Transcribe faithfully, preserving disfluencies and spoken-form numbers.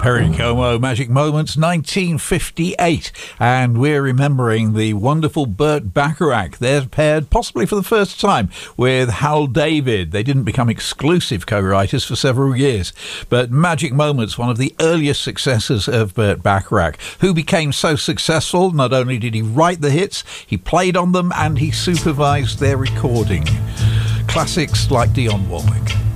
Perry Como, Magic Moments, nineteen fifty-eight, and we're remembering the wonderful Burt Bacharach. They're paired possibly for the first time with Hal David. They didn't become exclusive co-writers for several years, but Magic Moments, one of the earliest successors of Burt Bacharach, who became so successful, not only did he write the hits, he played on them and he supervised their recording. Classics like Dionne Warwick.